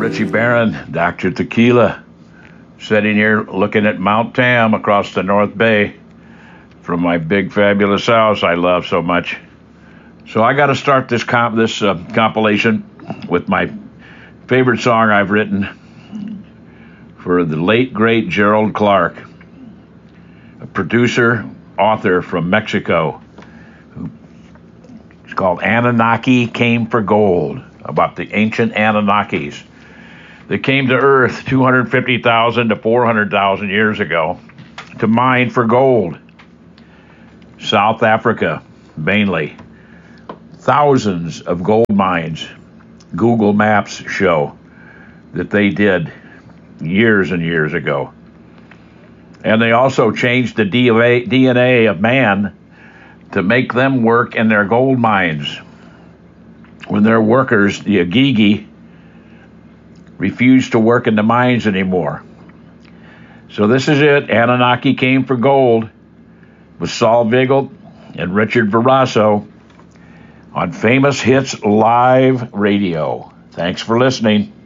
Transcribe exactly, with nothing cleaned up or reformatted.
Richie Barron, Doctor Tequila, sitting here looking at Mount Tam across the North Bay from my big fabulous house I love so much. So I got to start this comp this uh, compilation with my favorite song I've written for the late great Gerald Clark, a producer, author from Mexico. It's called Anunnaki Came for Gold, about the ancient Anunnakis. They came to Earth two hundred fifty thousand to four hundred thousand years ago to mine for gold. South Africa, mainly. Thousands of gold mines, Google Maps show, that they did years and years ago. And they also changed the D N A of man to make them work in their gold mines. When their workers, the Agigi, refused to work in the mines anymore. So this is it. Anunnaki Came for Gold with Saul Vigil and Richard Verasso on Famous Hits Live Radio. Thanks for listening.